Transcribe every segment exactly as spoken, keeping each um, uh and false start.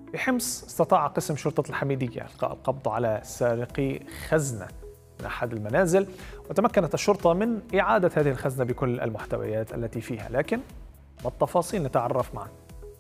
بحمص استطاع قسم شرطة الحميدية إلقاء القبض على سارقي خزنة من أحد المنازل، وتمكنت الشرطة من إعادة هذه الخزنة بكل المحتويات التي فيها. لكن ما التفاصيل نتعرف معا.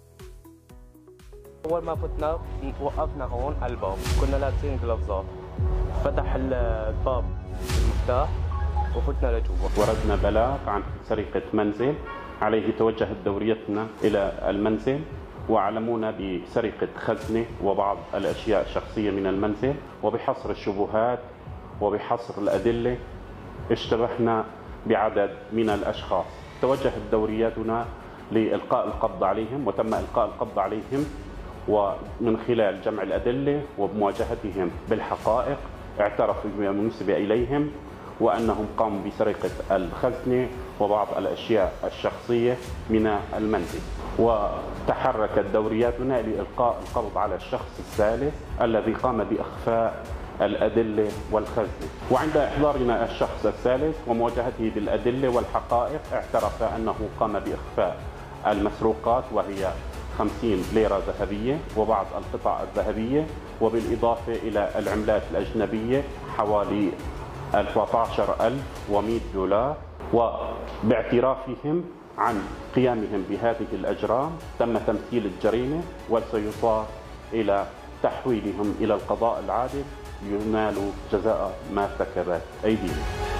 أول ما فتنا وقفنا هون على الباب، كنا لابسين جلافزات، فتح الباب المفتاح وفتنا لجوا. وردنا بلاغ عن سرقة منزل، عليه توجهت دوريتنا إلى المنزل وعلمونا بسرقة خزنة وبعض الأشياء الشخصية من المنزل، وبحصر الشبهات وبحصر الأدلة اشتبهنا بعدد من الأشخاص. توجهت دورياتنا لإلقاء القبض عليهم، وتم إلقاء القبض عليهم، ومن خلال جمع الأدلة وبمواجهتهم بالحقائق اعترفوا بما نسب إليهم وأنهم قاموا بسرقة الخزنة وبعض الأشياء الشخصية من المنزل. وتحركت دورياتنا لإلقاء القبض على الشخص الثالث الذي قام بإخفاء الأدلة والخزنة. وعند إحضارنا الشخص الثالث ومواجهته بالأدلة والحقائق اعترف أنه قام بإخفاء المسروقات، وهي خمسين ليرة ذهبية وبعض القطع الذهبية، وبالإضافة إلى العملات الأجنبية حوالي أربعة عشر ألف ومئة دولار. وباعترافهم عن قيامهم بهذه الأجرام تم تمثيل الجريمة، وسيصار إلى تحويلهم إلى القضاء العادل لينالوا جزاء ما ارتكبت أيديهم.